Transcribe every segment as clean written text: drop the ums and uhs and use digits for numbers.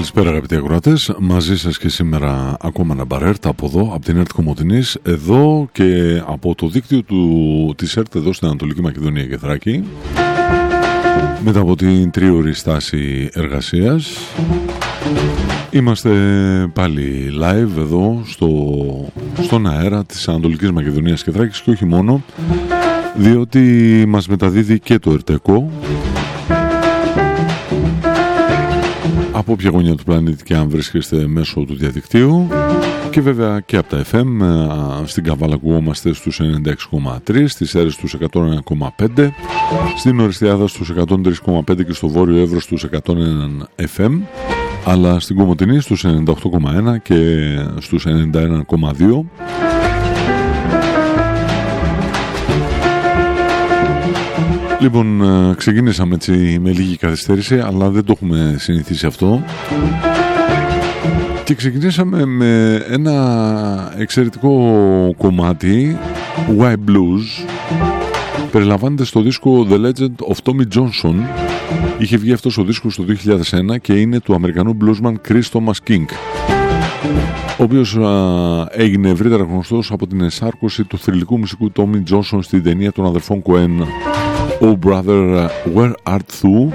Καλησπέρα αγαπητοί ακροατές, μαζί σας και σήμερα ακόμα ένα μπαρέρτ από εδώ, από την ΕΡΤ Κομοτηνής, εδώ και από το δίκτυο της ΕΡΤ εδώ στην Ανατολική Μακεδονία και Θράκη, μετά από την τρίωρη στάση εργασίας. Είμαστε πάλι live εδώ στον αέρα της Ανατολικής Μακεδονίας και Θράκης και όχι μόνο, διότι μας μεταδίδει και το ΕΡΤΕΚΟ από όποια γωνιά του πλανήτη και αν βρίσκεστε μέσω του διαδικτύου, και βέβαια και από τα FM. Στην Καβάλα ακουγόμαστε στους 96,3, στις Σέρρες στους 101,5, στην Οριστιάδα στους 103,5 και στο Βόρειο Εύρος στους 101 FM, αλλά στην Κομοτηνή στους 98,1 και στους 91,2. Λοιπόν, ξεκινήσαμε έτσι με λίγη καθυστέρηση, αλλά δεν το έχουμε συνηθίσει αυτό. Και ξεκινήσαμε με ένα εξαιρετικό κομμάτι, White Blues. Περιλαμβάνεται στο δίσκο The Legend of Tommy Johnson. Είχε βγει αυτός ο δίσκος το 2001 και είναι του Αμερικανού bluesman Chris Thomas King, ο οποίος έγινε ευρύτερα γνωστός από την εσάρκωση του θρυλικού μουσικού Tommy Johnson στην ταινία των αδερφών Coen Oh Brother, Where Art Thou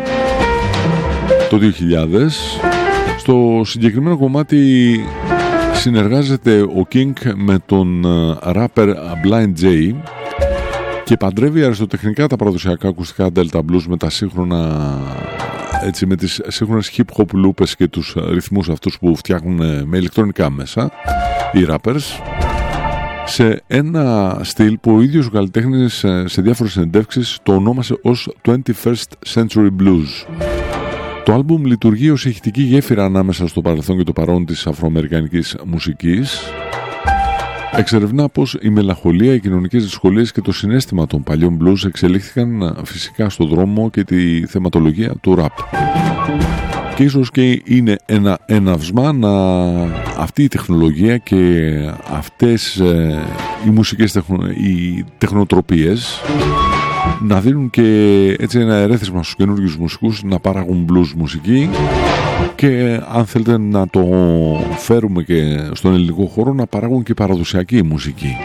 το 2000. Στο συγκεκριμένο κομμάτι συνεργάζεται ο King με τον rapper Blind J και παντρεύει αριστοτεχνικά τα παραδοσιακά ακουστικά Delta Blues με τα σύγχρονα, έτσι, με τις σύγχρονες hip hop λούπες και τους ρυθμούς αυτούς που φτιάχνουν με ηλεκτρονικά μέσα οι rappers, σε ένα στυλ που ο ίδιος ο καλλιτέχνης σε διάφορες συνεντεύξεις το ονόμασε ως 21st Century Blues. Το άλμπουμ λειτουργεί ως ηχητική γέφυρα ανάμεσα στο παρελθόν και το παρόν της αφροαμερικανικής μουσικής. Εξερευνά πως η μελαγχολία, οι κοινωνικές δυσκολίες και το συναίσθημα των παλιών blues εξελίχθηκαν φυσικά στο δρόμο και τη θεματολογία του rap. Και ίσως και είναι ένα έναυσμα αυτή η τεχνολογία και αυτές οι μουσικές οι τεχνοτροπίες να δίνουν και έτσι ένα ερέθισμα στους καινούργιους μουσικούς να παράγουν blues μουσική, και αν θέλετε να το φέρουμε και στον ελληνικό χώρο να παράγουν και παραδοσιακή μουσική.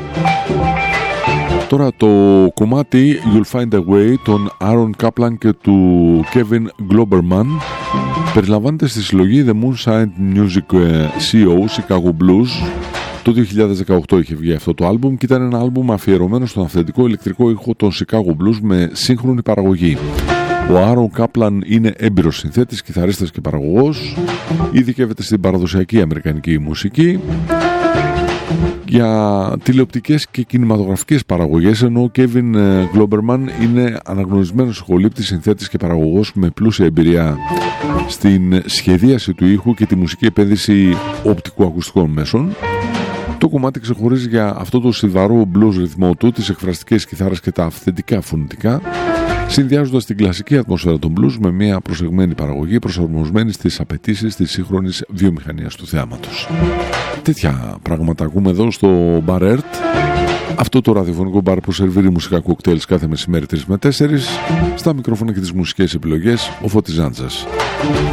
Τώρα το κομμάτι You'll Find a Way των Aaron Kaplan και του Kevin Globerman περιλαμβάνεται στη συλλογή The Moonside Music CO Chicago Blues. Το 2018 είχε βγει αυτό το άλμπουμ και ήταν ένα άλμπουμ αφιερωμένο στον αυθεντικό ηλεκτρικό ήχο των Chicago Blues με σύγχρονη παραγωγή. Ο Aaron Kaplan είναι έμπειρος συνθέτης, κιθαρίστας και παραγωγός. Ειδικεύεται στην παραδοσιακή αμερικανική μουσική για τηλεοπτικές και κινηματογραφικές παραγωγές, ενώ ο Kevin Globerman είναι αναγνωρισμένος ηχολήπτης, συνθέτης και παραγωγός με πλούσια εμπειρία στην σχεδίαση του ήχου και τη μουσική επένδυση οπτικοακουστικών μέσων. Το κομμάτι ξεχωρίζει για αυτό το σιδαρό blues ρυθμό του, τις εκφραστικές κιθάρες και τα αυθεντικά φωνητικά, συνδυάζοντας την κλασική ατμόσφαιρα των blues με μια προσεγμένη παραγωγή προσαρμοσμένη στις απαιτήσεις της σύγχρονης βιομηχανίας του θεάματος. Τέτοια πράγματα ακούμε εδώ στο Bar Ert, αυτό το ραδιοφωνικό μπαρ που σερβίρει μουσικά κοκτέιλς κάθε μεσημέρι 3 με 4. Στα μικρόφωνα και τις μουσικές επιλογές ο Φώτης Ζάντζας.